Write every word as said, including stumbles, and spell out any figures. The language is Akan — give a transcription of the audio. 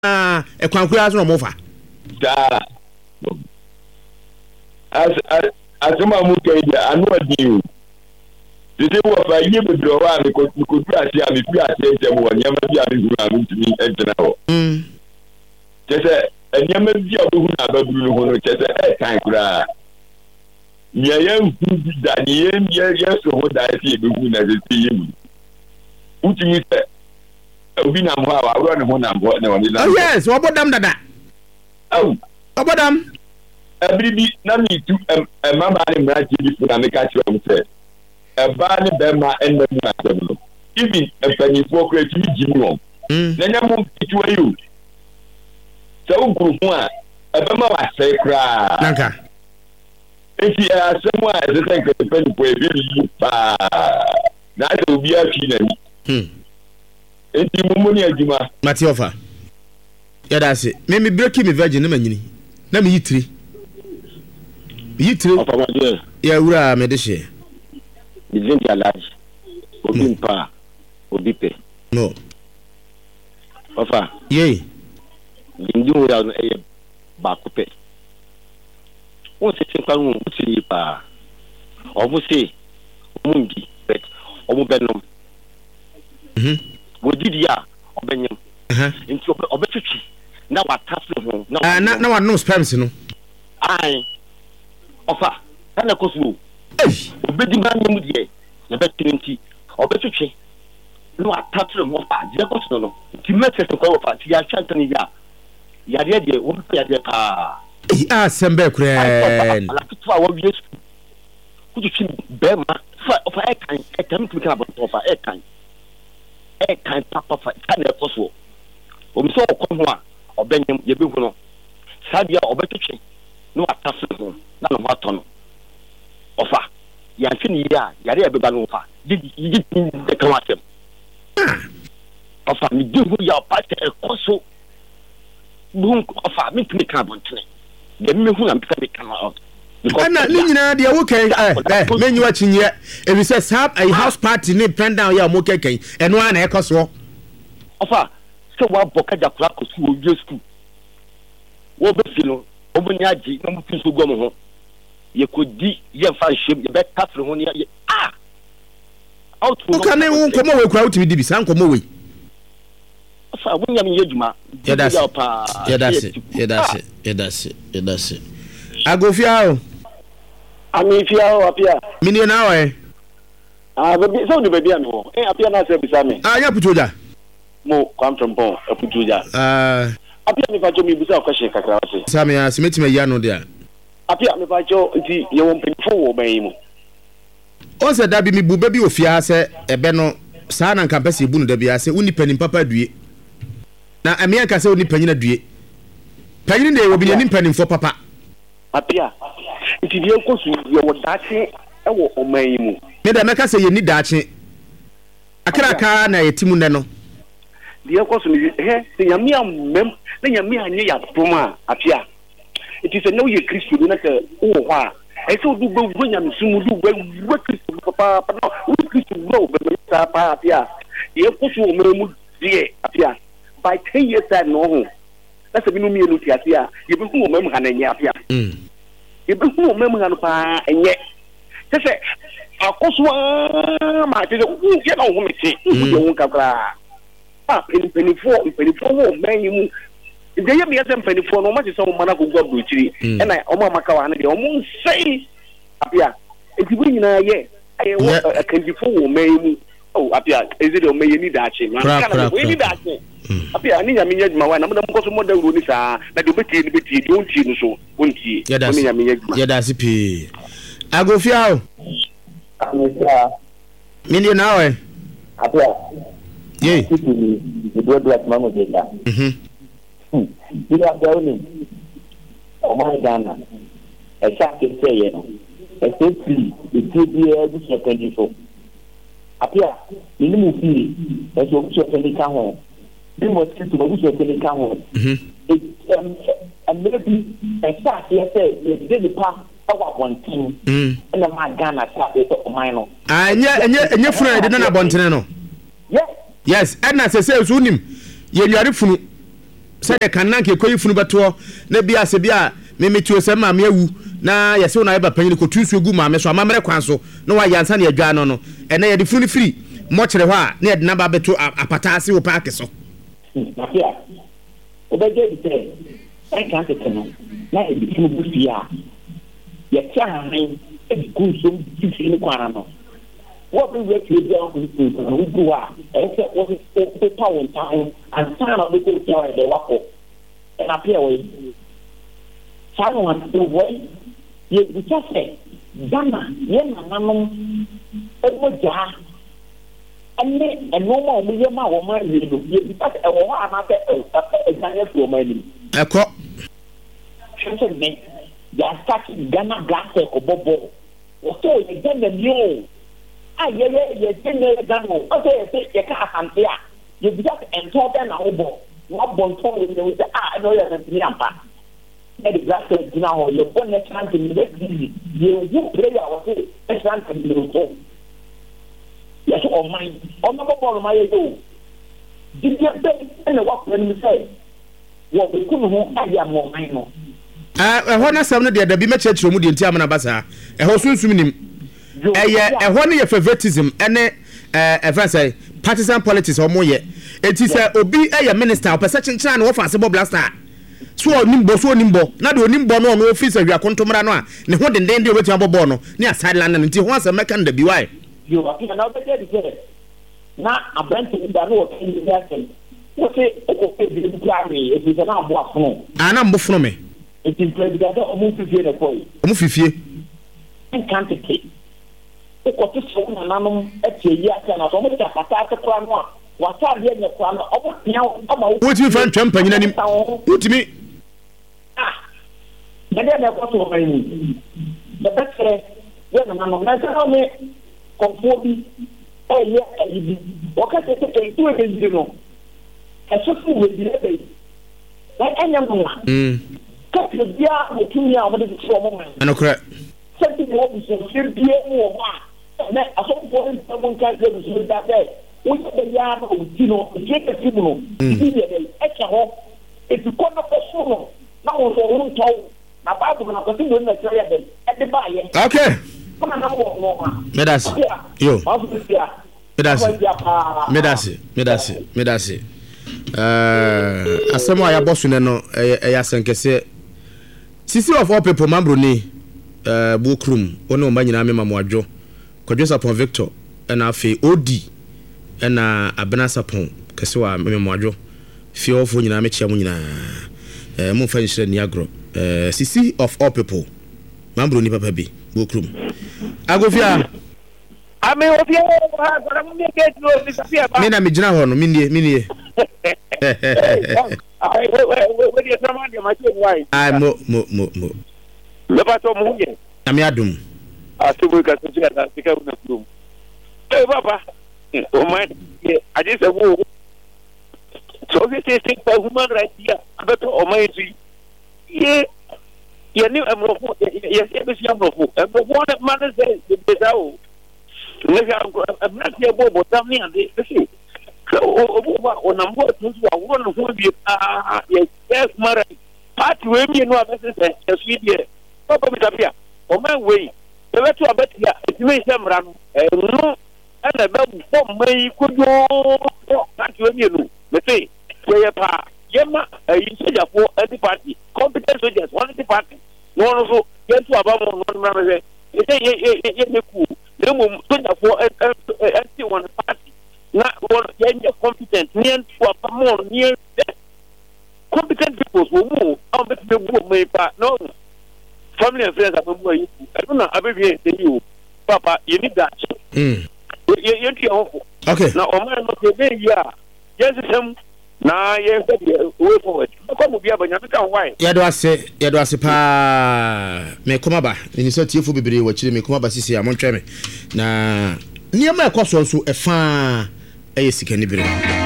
ah e kwankura so no mo fa da as as ma mu kai da anu adi dide wo fa yi be do wa mi ko ko du ase a mi fi ase je mo nya ma bi a mi hu a mi timi e tena ho mm tese enya ma bi a bo hu na ba buru ho no tese e kan kura nya ya hu da ni ye ye so ho da ase be hu na se ti yi mu utimi se obi na mo a wa ro ne ho na mo na woni la oh yes wo bodam dada oh obodam abribi na mi tu em mama ni mra ji bi fu na me ka chi am se eba ni be ma enna mu asem no even efanyifo kra ti ji mu na nya mo ti wa yu se o guru hu a eba ma wa se kra nanka enti asem a ze se ka pen po e bi pa na de obi a fi na ni hm enti mo mo ni adwuma mati ofa ya da se me me breaki me virgin na manyini na me yitiri yitiri ofa ma de ya wura me de hye Bizindi alaji obi mpa obi pe no ofa ye ndi wo ya no e ba ko pe won se tin kwa won utiri pa obo se mundi bet obo benom mhm wo didi ya obenyem eh nti obetwetwi na watase ho na na na wa no spams no ai ofa kana kosu eh obedi ma nyem die na betwenti obetwetwe no atatre mo fa je kosu no ti message ko fa ti ya chantani ya ya de de wo fa ya de ka eh ah sembe kren ala tutwa wo wie sku kututwi be ma fa fa e kan e kan tu ka bo fa e kan e kan papa fa kana kosu o mi so ko ho a obenyem ye be hu no sabia obetwetwe no atase ho na no wato no ofa ya chini ya yare ebeba no fa gigi gigi de kawatem ofa mi du ya pate e koso bun ofa mi tumi kan bontene de mi hu na mi ka kan out ana ni nyina de wo kan eh menyu achinye e bi say sab a house party ni plan down ya mo keken eno ana e koso ofa so wa boka jakura kosu o je school wo be fi no o bu ni aji na mo fi so gwo mo ho ye kodi ye fa hwem ye be tafre ho ni ah out no kan ne wo komo we kura utimi dibi san komo we fa wunya mi yeduma ya das ya das ya das ya das ya das agofia o ami fia o apia mini na we ah be so de be bia no eh apia na se bisa me ah ya putoja mo kwam trompon aputoja ah apia mi fa jo mi busa kwashe kakra wase sami ya simetima ya no dia apia me fa jo nti ye won penfo wo ban yi mu on se da bi mi bu ba bi ofia se ebe no saa na nka pese bu no da bi ase uni panim papa due na amia ka se uni panyina due panyina de obi ni panim fo papa apia nti die nkosu ye wo dache e wo oman yi mu me da meka se ye ni dache akraka na yetimu ne no die nkosu ni he se nyamia mem na nyamia anye ya toma apia nti se no ye kristo ni na ka wo ho a e se du gbo gbo nyamsumu du gbo gbo kristo papa papa no kristo gbo be ta pa apia die nkosu o mere mu die apia by ten years time no ho na se binu mi enu ti apia ye be hu o mem ha na nya apia mm ye be hu o mem ha no pa enye se se akoso ma te ye na ho meti ye won kakra ah penifo penifo wo men mu de ye me yesem penifo no ma se so mana ko gwa brochiri e na o ma maka wa na de o mu sei apia enti bu nyina ye aye wo akanjifo wo men mu oh apia ezide o men ye ni dache man kana wo ni dache apia ni nya me nyaduma wa na mo da mo ko so mo da ro ni sa na de beti ni beti de onti no so onti ni nya me nyaduma ye da sipi agofia o amisa mini na we apia ye ni do do at mamo de la mhm ni apia oni o ma Ghana e sha ke se ye no e se ti e ti bi e bu so kan fo apia ni mu fi e so bu so kan ka ho ni mo ti to bu so kan ka ho mhm e am maybe e sha ke se e de pa awa bontin mm na ma Ghana sha ke o man no ah nya nya nya funa de na bontin no yes yes and na se se so nim ye nyare funu Say the canan ke koyi funu beto na bia se bia me metuo se ma me awu na yese wo na eba panyin ko tusu egu ma me so amamre kwan so na wa yansa na adwa no no ene ye de funu free mo kire ho a na ye de na ba beto apata ase wo park so Mafia obeje ite I can't tell na e bi funu bufia ye tia han e ku so bi funu kwana no what we work with down with people who do are and say what is the power time and time of the good joy they walk up and appear way someone to way you just say Ghana ye na nanom e mo ja and and no more we ma wo ma ni do ye because e wo ha na say e Ghana to ma ni e ko so me ya start Ghana glass e ko bobo o so ye Ghana new ah ye ye ye tinne gano o se ye ye ka asante a ye bi just ento be na obo na bonto we we say ah no ye ni ampa e di glass e dina ho ye bon ne chance ni le di ye wu prayer o se e chance ni le to ye so o mai o ma bo ma ye yo di ye be e na wa ko ni say wo be ku no aya mo mai no ah e ho na sam no de da bi me chechiro mu de ntia amana basa e ho sunsum nim eh eh ho ne ye favoritism ene eh e fa say partisan politics o mo ye enti say obi eh minister opese chenchena na wo fa asebo blaster so onimbo so onimbo na de onimbo no no office awia kontomra no a ne ho denden de obeti abobo no ne aside land enti ho asem meka nda bi why yo akina na obeti de say na abranti da no o kin ya say wo say o ko bi bi plani e bi na abo afono ana mbo fono me enti president o mo fifie de boy o mo fifie en quantity ko to so na nanom etie yi aka na so mo ta pata ta kwa no wa ta de ne kwa no obo tia o ma wo ti fa ntwam panyina nim utimi ah de de ne ko so mai ni de betre ye na nanom na ta me ko fo bi e ye e bi o ka te te tu e bi no e so fu we bi le be na enya no ma mm ka te bia o tumi a o de so mo mai anokra senti wo bi so bie mo wa na aso ko en ta mon ka de so da de wo de ya no ti no je ke ti mo no ti de e ka ho e ti ko na ko so no na wo so wo to na ba bu na ko ti do na tire ya de e de ba ye okay kuma na wo wo ma medas yo medas medas medas medas eh asemo ya bosu ne no e ya senkese sisi of all people mambro ni eh bukrum ono mba nyina me mamwadwo kwadwo sapon Victor na afi odi na abena sapon kese wa me mamwadwo fi ofo nyina me chia mu nyina eh mo fa nhyira ni agro eh sisi of all people mambro ni papa bi bukrum agofia ame ofia ha gora mo me ke no ni safia ba me na me gina ho no me nie me nie ai we we we dia sama dia ma che wai ai mo mo mo mo le ba to mo ye ami adum asubu ka tsia na sika una dum eh baba o mai aje se wo so we te think for human rights ya abeto o mai ti ye ye ni amro fo ye se be si amro fo e bo wona man se de dawo ne ga amna ke bo bo tam ni ande se o bo ba o nambo tu wa wo no fo bi ah ye yes mara party we mi no abese se se swidie papa mi tapia o man we e beto abetia etime se mra no e no ana ba bo mai kodo party we mi no me say ye pa ye ma yi soja fo anti party competent soldiers one the party no no so ye tu aba mo no mra me say ye ye ye me ku le mo soja fo anti one party na one ye competent ni tu aba mo ni competent people who move am be be bu me pa no family and friends are more you I don't know abebi say you papa you need that mm ye ye ti ho okay na o man no be ya yes sem na ye way forward ko mo bia banya ka why ye do ase ye do ase pa me koma ba ni so tiefo bebre wa kire me koma ba sisi a montwe me na niam e koso nso e fa e sika ni bere